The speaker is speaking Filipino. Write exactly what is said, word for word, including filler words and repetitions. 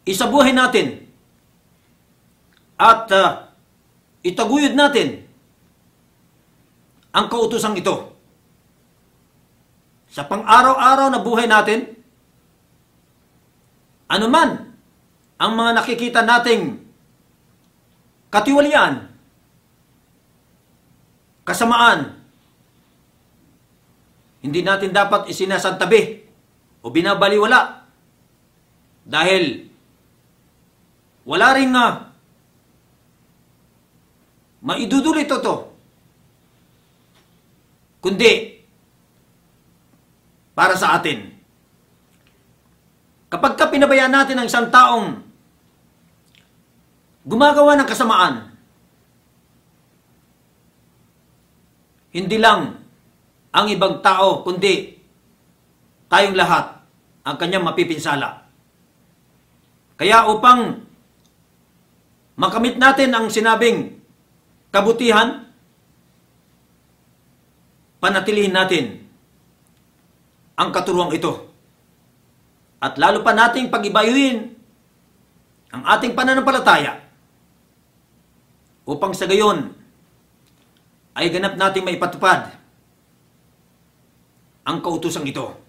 isabuhay natin at uh, itaguyod natin ang kautosang ito. Sa pang-araw-araw na buhay natin, anuman ang mga nakikita nating katiwalian, kasamaan, hindi natin dapat isinasantabi o binabaliwala dahil wala rin nga maidudulit ito, kundi para sa atin. Kapag ka pinabayaan natin ang isang taong gumagawa ng kasamaan, hindi lang ang ibang tao, kundi tayong lahat ang kanyang mapipinsala. Kaya upang makamit natin ang sinabing kabutihan, panatilihin natin ang katuruang ito. At lalo pa nating pag-ibayuhin ang ating pananampalataya upang sa gayon ay ganap nating maipatupad ang kautosang ito.